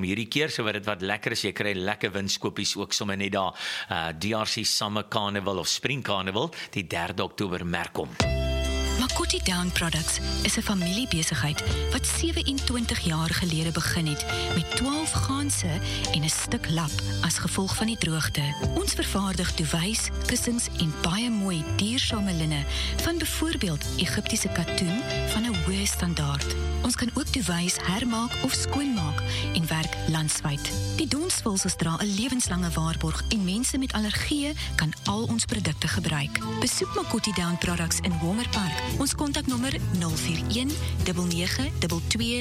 kom hierdie keer, so wat dit wat lekker is, jy kry lekker winskoopies ook sommer net daar, DRC Summer Carnival of Spring Carnival, die 3 Oktober merk om. Makoti Down Products is 'n familiebesigheid wat 27 jaar gelede begin het met 12 ganse en 'n stuk lap as gevolg van die droogte. Ons vervaardig duvets, kussings en baie mooi duursame linne van byvoorbeeld Egiptiese katoen van 'n hoë standaard. Ons kan ook duvets hermaak of skoonmaak en werk landwyd. Die donsvulsels dra 'n lewenslange waarborg en mense met allergieë kan al ons produkte gebruik. Besoek Makoti Down Products in Homer Park. Ons kontaknommer 041 9922